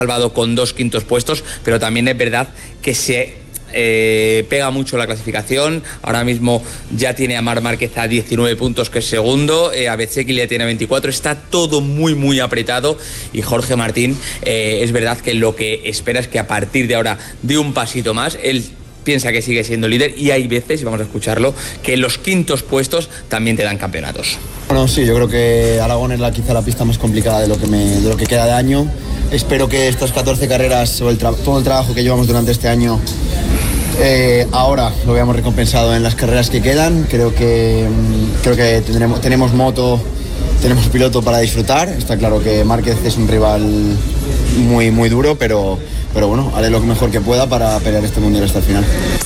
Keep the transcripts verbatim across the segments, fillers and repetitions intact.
salvado con dos quintos puestos, pero también es verdad que se eh, pega mucho la clasificación. Ahora mismo ya tiene a Marc Márquez a diecinueve puntos, que es segundo, eh, a Bezzecchi le tiene veinticuatro, está todo muy muy apretado, y Jorge Martín eh, es verdad que lo que espera es que a partir de ahora dé un pasito más. Él piensa que sigue siendo líder, y hay veces, y vamos a escucharlo, que los quintos puestos también te dan campeonatos. Bueno, sí, yo creo que Aragón es la, quizá la pista más complicada de lo que, me, de lo que queda de año. Espero que estas catorce carreras, o el tra- todo el trabajo que llevamos durante este año, eh, ahora lo veamos recompensado en las carreras que quedan. Creo que, creo que tendremos, tenemos moto, tenemos piloto para disfrutar. Está claro que Márquez es un rival muy, muy duro, pero, pero bueno, haré lo mejor que pueda para pelear este mundial hasta el final.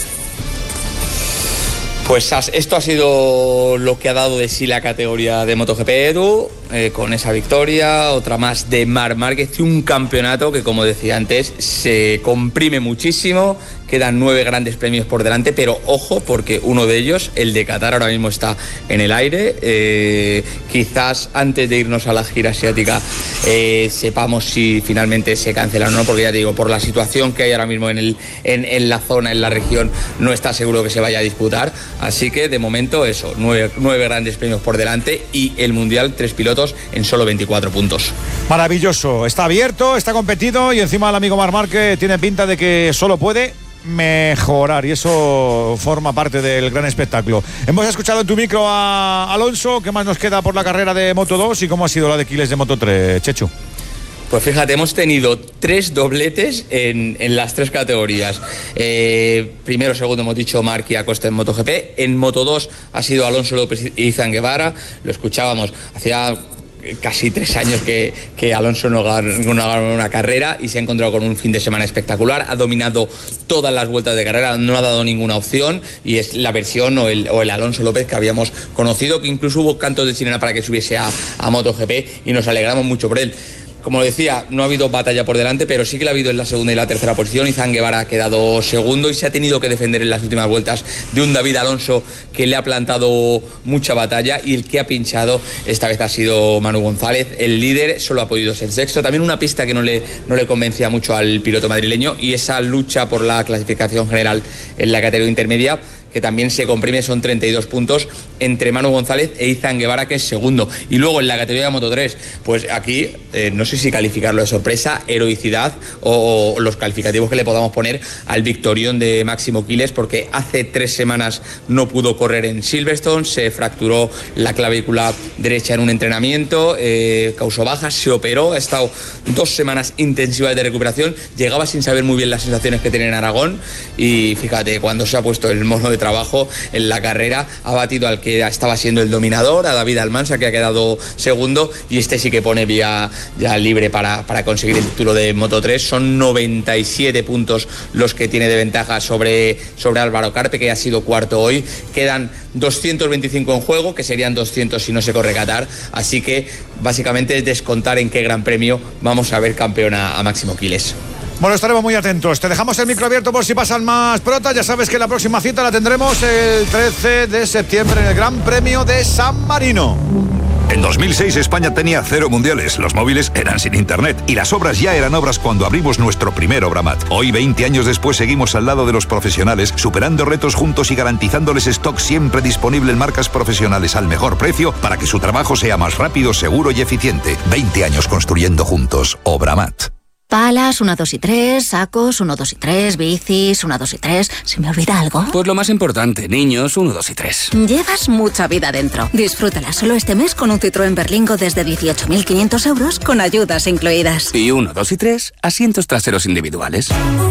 Pues esto ha sido lo que ha dado de sí la categoría de MotoGP, Edu, eh, con esa victoria, otra más de Marc Márquez y un campeonato que, como decía antes, se comprime muchísimo. Quedan nueve grandes premios por delante, pero ojo, porque uno de ellos, el de Qatar, ahora mismo está en el aire. Eh, quizás antes de irnos a la gira asiática eh, sepamos si finalmente se cancela o no, porque ya te digo, por la situación que hay ahora mismo en, el, en, en la zona, en la región, no está seguro que se vaya a disputar. Así que de momento eso, nueve, nueve grandes premios por delante, y el Mundial, tres pilotos en solo veinticuatro puntos. Maravilloso, está abierto, está competido, y encima el amigo Marc Márquez tiene pinta de que solo puede mejorar, y eso forma parte del gran espectáculo. Hemos escuchado en tu micro a Alonso. ¿Qué más nos queda por la carrera de Moto dos y cómo ha sido la de Quiles de Moto tres, Chechu? Pues fíjate, hemos tenido tres dobletes en, en las tres categorías. Eh, primero, segundo hemos dicho Marc y Acosta en MotoGP. En Moto dos ha sido Alonso López y Izan Guevara. Lo escuchábamos, hacía casi tres años que, que Alonso no ganó una carrera, y se ha encontrado con un fin de semana espectacular. Ha dominado todas las vueltas de carrera, no ha dado ninguna opción, y es la versión o el, o el Alonso López que habíamos conocido, que incluso hubo cantos de sirena para que subiese a, a MotoGP, y nos alegramos mucho por él. Como decía, no ha habido batalla por delante, pero sí que la ha habido en la segunda y la tercera posición. Izan Guevara ha quedado segundo y se ha tenido que defender en las últimas vueltas de un David Alonso que le ha plantado mucha batalla, y el que ha pinchado esta vez ha sido Manu González. El líder solo ha podido ser sexto. También una pista que no le, no le convencía mucho al piloto madrileño, y esa lucha por la clasificación general en la categoría intermedia, que también se comprime, son treinta y dos puntos entre Manu González e Izan Guevara, que es segundo. Y luego en la categoría de Moto tres, pues aquí eh, no sé si calificarlo de sorpresa, heroicidad o, o los calificativos que le podamos poner al victorión de Máximo Quiles, porque hace tres semanas no pudo correr en Silverstone, se fracturó la clavícula derecha en un entrenamiento, eh, causó bajas, se operó, ha estado dos semanas intensivas de recuperación, llegaba sin saber muy bien las sensaciones que tenía en Aragón, y fíjate, cuando se ha puesto el mono de trabajo en la carrera, ha batido al que estaba siendo el dominador, a David Almansa, que ha quedado segundo, y este sí que pone vía ya libre para, para conseguir el título de Moto tres. Son noventa y siete puntos los que tiene de ventaja sobre, sobre Álvaro Carpe, que ha sido cuarto hoy. Quedan doscientos veinticinco en juego, que serían doscientos si no se corre Qatar, así que básicamente es descontar en qué gran premio vamos a ver campeón a, a Máximo Quiles. Bueno, estaremos muy atentos. Te dejamos el micro abierto por si pasan más protas. Ya sabes que la próxima cita la tendremos el trece de septiembre en el Gran Premio de San Marino. En dos mil seis España tenía cero mundiales, los móviles eran sin internet y las obras ya eran obras cuando abrimos nuestro primer Obramat. Hoy, veinte años después, seguimos al lado de los profesionales, superando retos juntos y garantizándoles stock siempre disponible en marcas profesionales al mejor precio para que su trabajo sea más rápido, seguro y eficiente. veinte años construyendo juntos. Obramat. Palas, uno, dos y tres, sacos, uno, dos y tres, bicis, uno, dos y tres. ¿Se me olvida algo? Pues lo más importante, niños, uno, dos y tres. Llevas mucha vida dentro. Disfrútala solo este mes con un Citroën Berlingo desde dieciocho mil quinientos euros con ayudas incluidas. Y uno, dos y tres, asientos traseros individuales.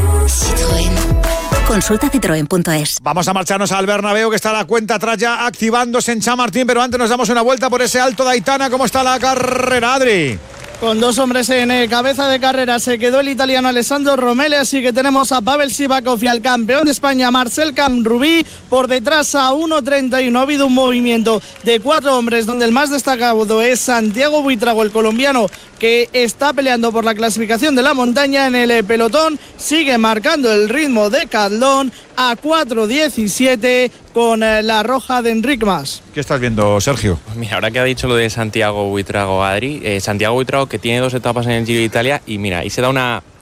Citroën. Consulta citroen punto es. Vamos a marcharnos al Bernabéu, que está la cuenta atrás ya activándose en Chamartín, pero antes nos damos una vuelta por ese Alto de Aitana. ¿Cómo está la carrera, Adri? Con dos hombres en eh, cabeza de carrera se quedó el italiano Alessandro Romelli, así que tenemos a Pavel Sivakov y al campeón de España Marcel Camrubí por detrás a uno treinta y uno. Ha habido un movimiento de cuatro hombres donde el más destacado es Santiago Buitrago, el colombiano, que está peleando por la clasificación de la montaña. En el eh, pelotón sigue marcando el ritmo de Cadlón a cuatro diecisiete con eh, la roja de Enric Mas. ¿Qué estás viendo, Sergio? Mira, ahora que ha dicho lo de Santiago Buitrago, Adri, eh, Santiago Buitrago, que tiene dos etapas en el Giro de Italia, y mira, ahí se da una